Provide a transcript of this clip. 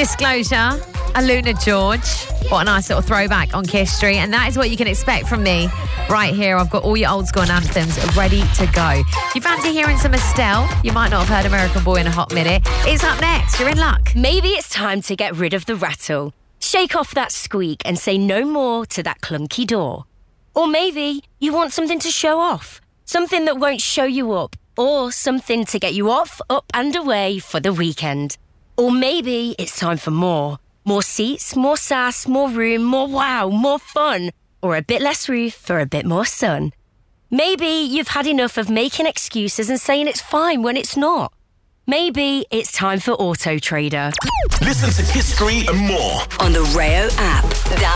Disclosure, Aluna George. What a nice little throwback on Kiss Street. And that is what you can expect from me right here. I've got all your old school anthems ready to go. If you fancy hearing some Estelle, you might not have heard American Boy in a hot minute. It's up next. You're in luck. Maybe it's time to get rid of the rattle. Shake off that squeak and say no more to that clunky door. Or maybe you want something to show off. Something that won't show you up. Or something to get you off, up and away for the weekend. Or maybe it's time for more. More seats, more sass, more room, more wow, more fun. Or a bit less roof for a bit more sun. Maybe you've had enough of making excuses and saying it's fine when it's not. Maybe it's time for Auto Trader. Listen to Kiss Street and more on the Rayo app.